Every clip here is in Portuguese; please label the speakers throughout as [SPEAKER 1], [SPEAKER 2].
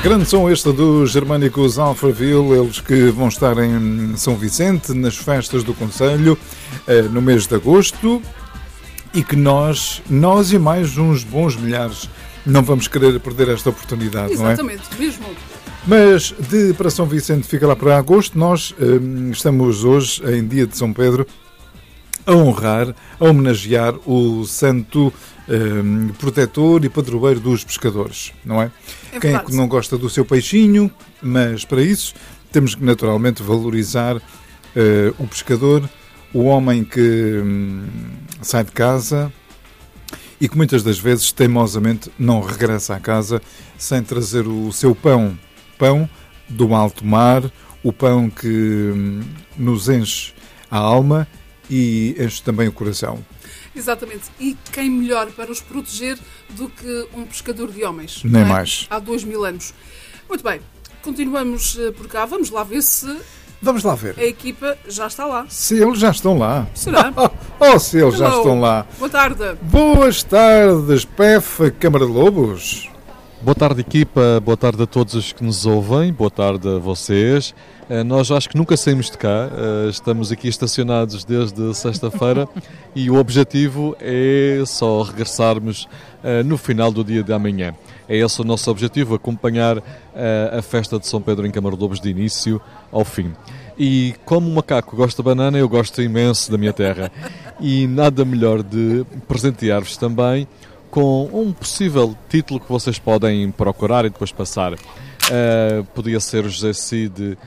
[SPEAKER 1] Grande som este dos germânicos Alphaville, eles que vão estar em São Vicente, nas festas do Conselho, no mês de agosto, e que nós e mais uns bons milhares não vamos querer perder esta oportunidade.
[SPEAKER 2] Exatamente,
[SPEAKER 1] não é?
[SPEAKER 2] Mesmo.
[SPEAKER 1] Mas para São Vicente fica lá para agosto, nós estamos hoje, em dia de São Pedro, a honrar, a homenagear o santo protetor e padroeiro dos pescadores, não é? Quem é que não gosta do seu peixinho? Mas para isso temos que naturalmente valorizar o pescador, o homem que sai de casa e que muitas das vezes teimosamente não regressa à casa sem trazer o seu pão do alto mar, o pão que nos enche a alma e enche também o coração.
[SPEAKER 2] Exatamente. E quem melhor para os proteger do que um pescador de homens?
[SPEAKER 1] Nem mais.
[SPEAKER 2] Há 2000 anos. Muito bem. Continuamos por cá. Vamos lá ver se...
[SPEAKER 1] Vamos lá ver.
[SPEAKER 2] A equipa já está lá.
[SPEAKER 1] Se eles já estão lá.
[SPEAKER 2] Será?
[SPEAKER 1] Se eles já estão lá.
[SPEAKER 2] Boa tarde.
[SPEAKER 1] Boas tardes, PEF, Câmara de Lobos.
[SPEAKER 3] Boa tarde, equipa. Boa tarde a todos os que nos ouvem. Boa tarde a vocês. Nós acho que nunca saímos de cá, estamos aqui estacionados desde sexta-feira e o objetivo é só regressarmos no final do dia de amanhã. É esse o nosso objetivo, acompanhar a festa de São Pedro em Câmara de Lobos de início ao fim. E como o macaco gosta de banana, eu gosto imenso da minha terra. E nada melhor de presentear-vos também com um possível título que vocês podem procurar e depois passar. Podia ser o José Cid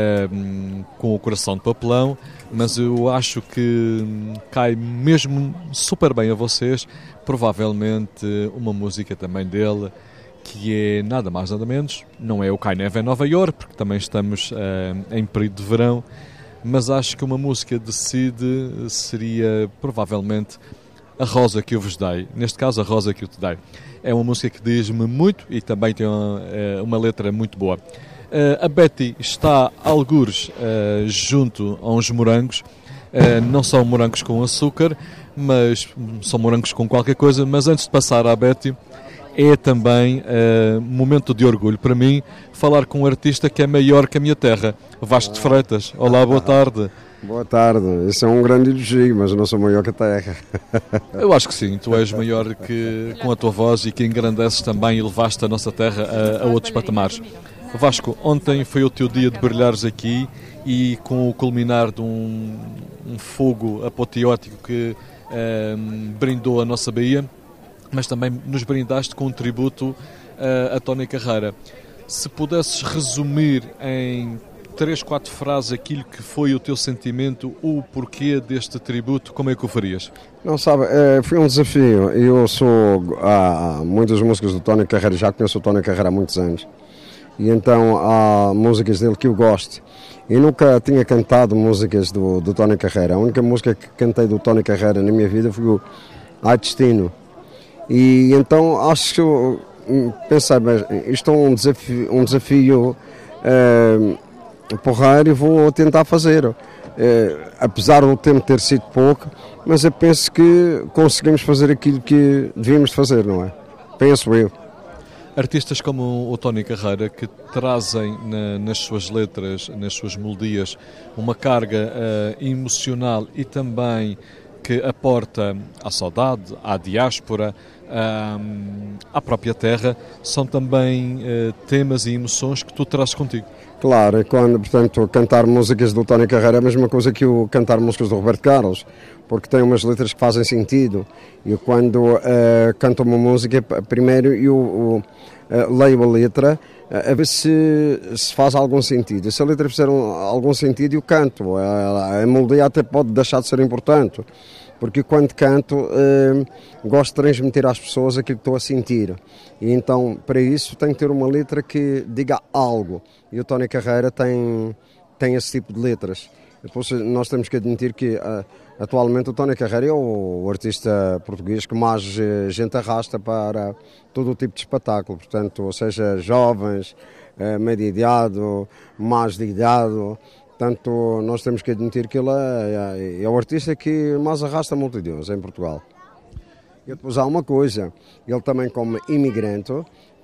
[SPEAKER 3] com o Coração de Papelão, mas eu acho que cai mesmo super bem a vocês, provavelmente uma música também dele, que é nada mais nada menos, não é o Cai Neve em Nova Iorque, porque também estamos em período de verão, mas acho que uma música de Cid seria provavelmente A Rosa que eu vos dei, neste caso A Rosa que eu te dei. É uma música que diz-me muito e também tem uma letra muito boa. A Betty está algures junto a uns morangos, não são morangos com açúcar, mas são morangos com qualquer coisa. Mas antes de passar à Betty, é também momento de orgulho para mim falar com um artista que é maior que a minha terra, Vasco de Freitas. Olá, boa tarde.
[SPEAKER 4] Boa tarde, isso é um grande elogio, mas eu não sou maior que a terra.
[SPEAKER 3] Eu acho que sim, tu és maior que com a tua voz e que engrandeces também e levaste a nossa terra a outros patamares. Vasco, ontem foi o teu dia de brilhares aqui e com o culminar de um fogo apoteótico que brindou a nossa Bahia, mas também nos brindaste com um tributo a Tony Carreira. Se pudesses resumir em 3, 4 frases aquilo que foi o teu sentimento, o porquê deste tributo, como é que o farias?
[SPEAKER 4] Não, sabe, foi um desafio. Eu há muitas músicas do Tony Carreira, já conheço o Tony Carreira há muitos anos. E então há músicas dele que eu gosto. Eu nunca tinha cantado músicas do Tony Carreira. A única música que cantei do Tony Carreira na minha vida foi o Ai Destino. E então acho que pensei, mas isto é um desafio porreiro e vou tentar fazer. Apesar do tempo ter sido pouco, mas eu penso que conseguimos fazer aquilo que devíamos fazer, não é? Penso eu.
[SPEAKER 3] Artistas como o Tony Carreira, que trazem nas suas letras, nas suas melodias, uma carga emocional e também que aporta à saudade, à diáspora, à própria terra, são também temas e emoções que tu trazes contigo.
[SPEAKER 4] Claro, quando, portanto, cantar músicas do Tony Carreira é a mesma coisa que o cantar músicas do Roberto Carlos, porque tem umas letras que fazem sentido. E quando canto uma música, primeiro eu leio a letra a ver se faz algum sentido. E se a letra fizer algum sentido, eu canto. A melodia até pode deixar de ser importante, porque quando canto gosto de transmitir às pessoas aquilo que estou a sentir. E então, para isso, tenho que ter uma letra que diga algo. E o Tony Carreira tem esse tipo de letras. Depois, nós temos que admitir que atualmente o Tony Carreira é o artista português que mais gente arrasta para todo o tipo de espetáculo. Portanto, ou seja, jovens, média idade, mais de idade. Portanto, nós temos que admitir que ele é o artista que mais arrasta multidões em Portugal. E depois há uma coisa, ele também como imigrante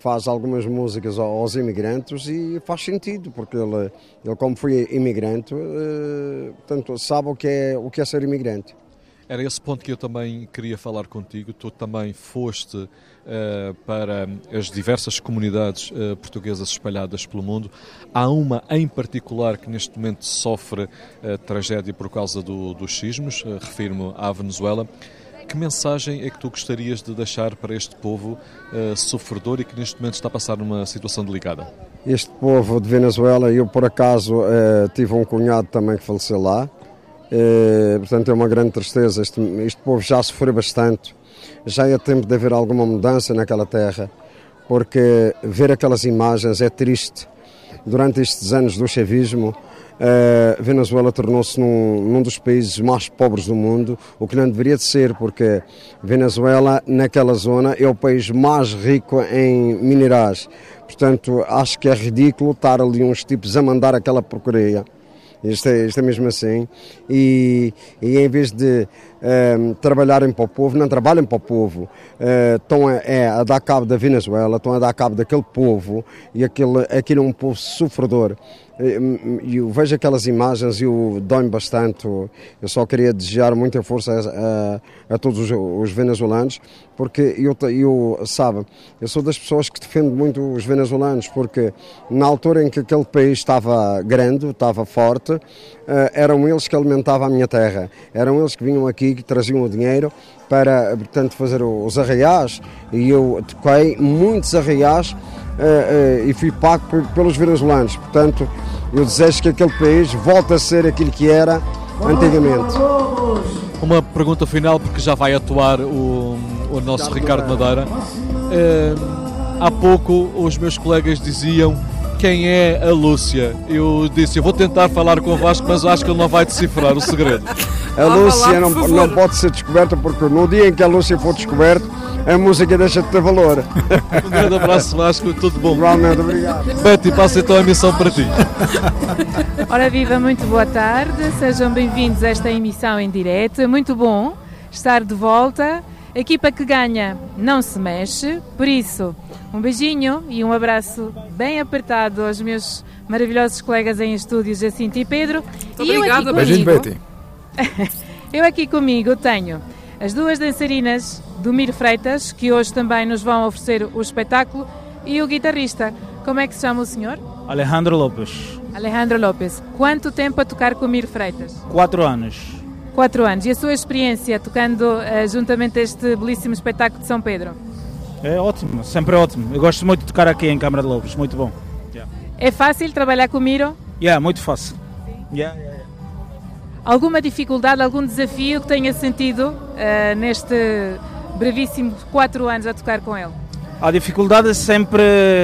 [SPEAKER 4] faz algumas músicas aos imigrantes e faz sentido, porque ele como foi imigrante, portanto, sabe o que é ser imigrante.
[SPEAKER 3] Era esse ponto que eu também queria falar contigo. Tu também foste para as diversas comunidades portuguesas espalhadas pelo mundo. Há uma em particular que neste momento sofre tragédia por causa dos sismos, refiro-me à Venezuela. Que mensagem é que tu gostarias de deixar para este povo sofredor e que neste momento está a passar numa situação delicada?
[SPEAKER 4] Este povo de Venezuela, eu por acaso tive um cunhado também que faleceu lá. Portanto é uma grande tristeza. Este povo já sofreu bastante, já é tempo de haver alguma mudança naquela terra, porque ver aquelas imagens é triste. Durante estes anos do chavismo, Venezuela tornou-se num dos países mais pobres do mundo, o que não deveria de ser, porque Venezuela naquela zona é o país mais rico em minerais. Portanto, acho que é ridículo estar ali uns tipos a mandar aquela porcaria. Isto é mesmo assim, e em vez de trabalharem para o povo, não trabalham para o povo, estão a dar cabo da Venezuela, estão a dar cabo daquele povo, e aquele é um povo sofredor. Eu vejo aquelas imagens e eu dói-me bastante. Eu só queria desejar muita força a todos os venezuelanos, porque eu sou das pessoas que defendo muito os venezuelanos, porque na altura em que aquele país estava grande, estava forte, eram eles que alimentavam a minha terra, eram eles que vinham aqui, que traziam o dinheiro para, portanto, fazer os arraiais, e eu toquei muitos arraiais e fui pago pelos venezuelanos. Portanto, eu desejo que aquele país volte a ser aquilo que era antigamente.
[SPEAKER 3] Uma pergunta final, porque já vai atuar o nosso Ricardo Madeira. Há pouco os meus colegas diziam: quem é a Lúcia? Eu disse: eu vou tentar falar com o Vasco, mas acho que ele não vai decifrar o segredo.
[SPEAKER 4] A Lúcia não pode ser descoberta, porque no dia em que a Lúcia for descoberta, a música deixa de ter valor.
[SPEAKER 3] Um grande abraço, Vasco, tudo bom.
[SPEAKER 4] Realmente, obrigado.
[SPEAKER 3] Betty, passa então a missão para ti.
[SPEAKER 5] Ora viva, muito boa tarde, sejam bem-vindos a esta emissão em direto. É muito bom estar de volta. A equipa que ganha não se mexe, por isso um beijinho e um abraço bem apertado aos meus maravilhosos colegas em estúdios, Jacinto e Pedro.
[SPEAKER 2] Obrigada,
[SPEAKER 1] beijinho, Betty.
[SPEAKER 5] Eu aqui comigo tenho as duas dançarinas do Mir Freitas, que hoje também nos vão oferecer o espetáculo, e o guitarrista. Como é que se chama o senhor?
[SPEAKER 6] Alejandro Lopes.
[SPEAKER 5] Alejandro Lopes. Quanto tempo a tocar com o Mir Freitas?
[SPEAKER 6] 4 anos.
[SPEAKER 5] 4 anos. E a sua experiência tocando juntamente a este belíssimo espetáculo de São Pedro?
[SPEAKER 6] É ótimo, sempre ótimo. Eu gosto muito de tocar aqui em Câmara de Lobos, muito bom. Yeah.
[SPEAKER 5] É fácil trabalhar com o Miro?
[SPEAKER 6] Muito fácil. Yeah.
[SPEAKER 5] Alguma dificuldade, algum desafio que tenha sentido neste brevíssimo 4 anos a tocar com ele?
[SPEAKER 6] A dificuldade é sempre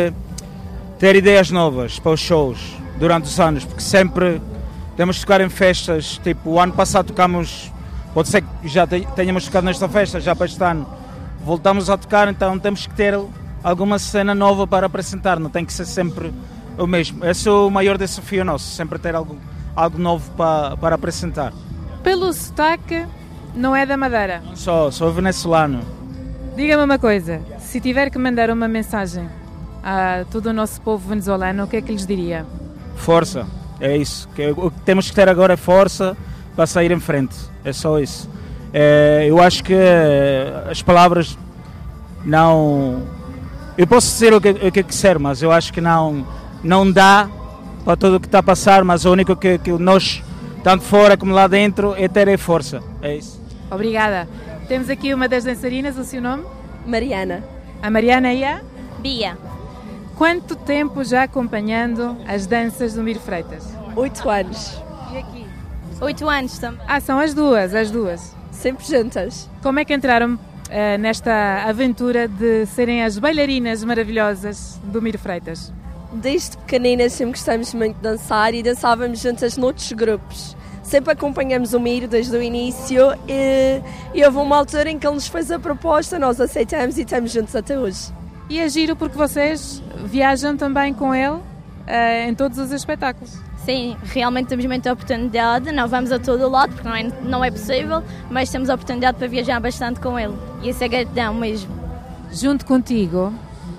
[SPEAKER 6] ter ideias novas para os shows durante os anos, porque sempre temos de tocar em festas. Tipo, o ano passado tocamos, pode ser que já tenhamos tocado nesta festa, já para este ano voltamos a tocar, então temos que ter alguma cena nova para apresentar, não tem que ser sempre o mesmo. Esse é o maior desafio nosso, sempre ter algo novo para apresentar.
[SPEAKER 5] Pelo sotaque, não é da Madeira?
[SPEAKER 6] Não sou venezuelano.
[SPEAKER 5] Diga-me uma coisa, se tiver que mandar uma mensagem a todo o nosso povo venezuelano, o que é que lhes diria?
[SPEAKER 6] Força, é isso. O que temos que ter agora é força para sair em frente, é só isso. Eu acho que as palavras não... Eu posso dizer o que quiser, mas eu acho que não dá para tudo o que está a passar, mas o único que nós, tanto fora como lá dentro, é ter força, é isso.
[SPEAKER 5] Obrigada. Temos aqui uma das dançarinas, o seu nome?
[SPEAKER 7] Mariana.
[SPEAKER 5] A Mariana e a?
[SPEAKER 7] Bia.
[SPEAKER 5] Quanto tempo já acompanhando as danças do Mir Freitas?
[SPEAKER 7] 8 anos.
[SPEAKER 5] E aqui?
[SPEAKER 7] 8 anos também.
[SPEAKER 5] São as duas.
[SPEAKER 7] Sempre juntas.
[SPEAKER 5] Como é que entraram nesta aventura de serem as bailarinas maravilhosas do Mir Freitas?
[SPEAKER 7] Desde pequeninas sempre gostamos muito de dançar e dançávamos juntas noutros grupos. Sempre acompanhamos o Miro desde o início e houve uma altura em que ele nos fez a proposta, nós aceitamos e estamos juntos até hoje.
[SPEAKER 5] E é giro porque vocês viajam também com ele em todos os espetáculos.
[SPEAKER 8] Sim, realmente temos muita oportunidade, não vamos a todo lado porque não é possível, mas temos a oportunidade para viajar bastante com ele e isso é gratidão mesmo.
[SPEAKER 5] Junto contigo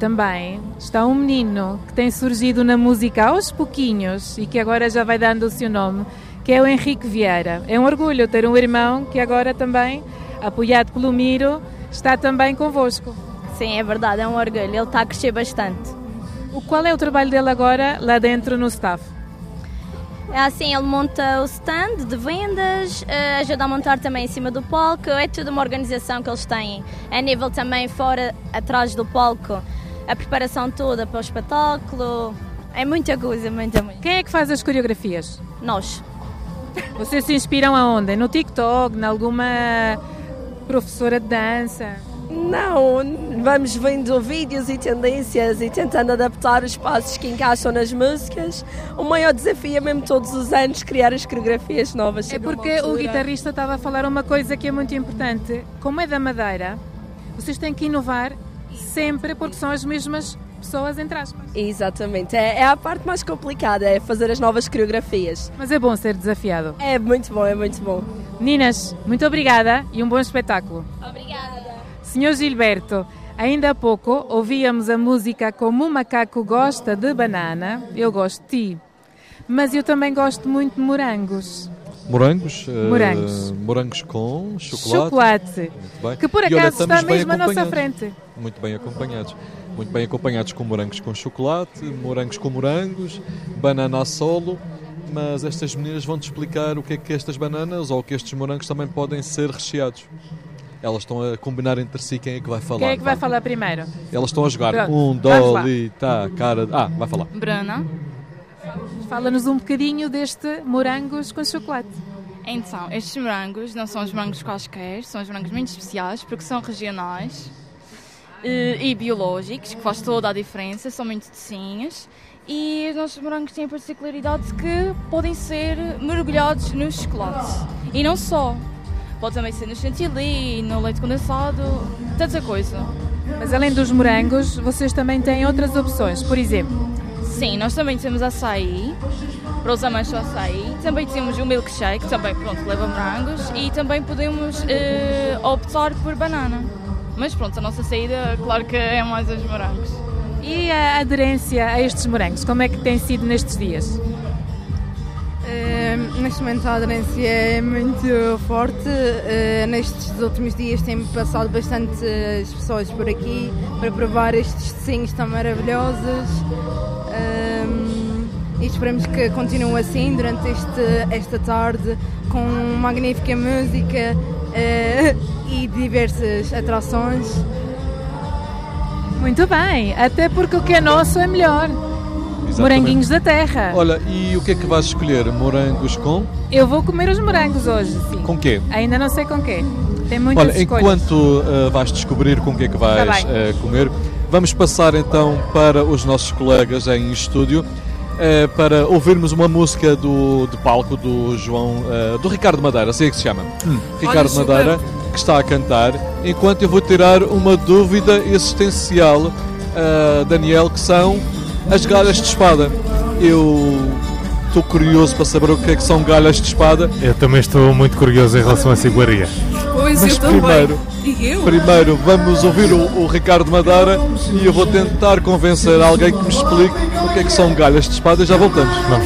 [SPEAKER 5] também está um menino que tem surgido na música aos pouquinhos e que agora já vai dando o seu nome, que é o Henrique Vieira. É um orgulho ter um irmão que agora também, apoiado pelo Miro, está também convosco.
[SPEAKER 8] Sim, é verdade, é um orgulho. Ele está a crescer bastante.
[SPEAKER 5] Qual é o trabalho dele agora lá dentro no staff?
[SPEAKER 8] É assim, ele monta o stand de vendas, ajuda a montar também em cima do palco, é tudo uma organização que eles têm. A nível também fora, atrás do palco, a preparação toda para o espetáculo, é muita coisa, muita.
[SPEAKER 5] Quem é que faz as coreografias?
[SPEAKER 8] Nós.
[SPEAKER 5] Vocês se inspiram aonde? No TikTok, em alguma professora de dança?
[SPEAKER 7] Não, vamos vendo vídeos e tendências e tentando adaptar os passos que encaixam nas músicas. O maior desafio é mesmo todos os anos criar as coreografias novas.
[SPEAKER 5] É porque o guitarrista estava a falar uma coisa que é muito importante. Como é da Madeira, vocês têm que inovar sempre porque são as mesmas pessoas, entre aspas.
[SPEAKER 7] Exatamente, é a parte mais complicada, é fazer as novas coreografias.
[SPEAKER 5] Mas é bom ser desafiado.
[SPEAKER 7] É muito bom, é muito bom.
[SPEAKER 5] Meninas, muito obrigada e um bom espetáculo.
[SPEAKER 8] Obrigada.
[SPEAKER 5] Senhor Gilberto, ainda há pouco ouvíamos a música Como um Macaco Gosta de Banana. Eu gosto de ti, mas eu também gosto muito de morangos.
[SPEAKER 3] Morangos?
[SPEAKER 5] Morangos.
[SPEAKER 3] Morangos com chocolate.
[SPEAKER 5] Chocolate,
[SPEAKER 3] Muito bem.
[SPEAKER 5] que por
[SPEAKER 3] E olha,
[SPEAKER 5] acaso está
[SPEAKER 3] estamos bem
[SPEAKER 5] mesmo à nossa
[SPEAKER 3] acompanhados.
[SPEAKER 5] frente.
[SPEAKER 3] Muito bem acompanhados. Muito bem acompanhados com morangos com chocolate, morangos com morangos, banana a solo. Mas estas meninas vão-te explicar o que é que estas bananas ou que estes morangos também podem ser recheados. Elas estão a combinar entre si quem é que vai falar.
[SPEAKER 5] Quem é que vai falar primeiro?
[SPEAKER 3] Elas estão a jogar.
[SPEAKER 5] Pronto, vamos lá.
[SPEAKER 3] Dolita, cara... vai falar.
[SPEAKER 9] Bruna.
[SPEAKER 5] Fala-nos um bocadinho deste morangos com chocolate.
[SPEAKER 9] Então, estes morangos não são os morangos quaisquer, são os morangos muito especiais porque são regionais e biológicos, que faz toda a diferença, são muito docinhos. E os nossos morangos têm a particularidade que podem ser mergulhados no chocolate. E não só. Pode também ser no chantilly, no leite condensado, tanta coisa.
[SPEAKER 5] Mas além dos morangos, vocês também têm outras opções, por exemplo?
[SPEAKER 9] Sim, nós também temos açaí, para os amantes do açaí. Também temos o milkshake, também pronto, leva morangos. E também podemos optar por banana. Mas pronto, a nossa saída, claro que é mais os morangos.
[SPEAKER 5] E a aderência a estes morangos, como é que tem sido nestes dias?
[SPEAKER 10] Neste momento a aderência é muito forte. Nestes últimos dias tem passado bastantes pessoas por aqui para provar estes docinhos tão maravilhosos. E esperemos que continue assim durante esta tarde com magnífica música e diversas atrações.
[SPEAKER 5] Muito bem, até porque o que é nosso é melhor.
[SPEAKER 3] Exatamente.
[SPEAKER 5] Moranguinhos da terra.
[SPEAKER 3] Olha, e o que é que vais escolher? Morangos com?
[SPEAKER 5] Eu vou comer os morangos hoje, sim.
[SPEAKER 3] Com quê?
[SPEAKER 5] Ainda não sei com quê. Tem muitas
[SPEAKER 3] escolhas.
[SPEAKER 5] escolhas.
[SPEAKER 3] Enquanto vais descobrir com o que é que vais comer, vamos passar então para os nossos colegas em estúdio para ouvirmos uma música do palco do do Ricardo Madeira, assim é que se chama. Ricardo Madeira, que está a cantar, enquanto eu vou tirar uma dúvida existencial a Daniel, que são as galhas de espada. Eu estou curioso para saber o que é que são galhas de espada.
[SPEAKER 11] Eu também estou muito curioso em relação a essa iguaria.
[SPEAKER 2] Pois,
[SPEAKER 3] mas primeiro vamos ouvir o Ricardo Madeira e eu vou tentar convencer alguém que me explique o que é que são galhas de espada e já voltamos.